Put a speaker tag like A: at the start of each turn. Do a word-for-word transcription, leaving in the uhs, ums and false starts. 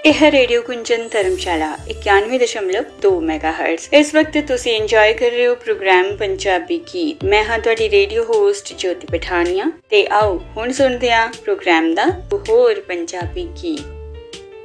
A: यह रेडियो कुंजन धर्मशाला इक्यानवे दशमलव दो मैगाहर्ट्ज। इस वक्त तुसी इंजॉय कर रहे हो प्रोग्राम पंजाबी गीत। मैं हाँ तुहाडी रेडियो होस्ट ज्योति पठानिया ते आओ हुण सुनदे हां प्रोग्राम दा होर पंजाबी गीत।